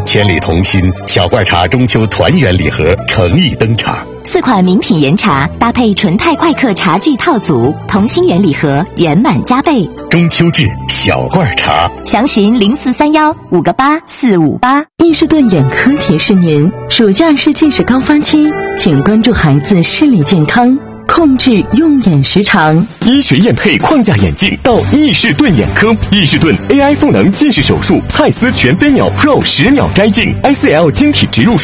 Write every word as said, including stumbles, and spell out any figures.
千里同心，小罐茶中秋团圆礼盒诚意登场。 四款名品岩茶搭配纯泰快客茶具套组，同心圆礼盒圆满加倍。 中秋至小罐茶， 详询零四三幺五个八四五八。 伊士顿眼科提示您：暑假是近视高发期，请关注孩子视力健康，控制用眼时长。 医学验配框架眼镜到伊士顿眼科，伊士顿 A I 赋能近视手术蔡司全飞秒 Pro 十秒摘镜 ，I C L 晶体植入术。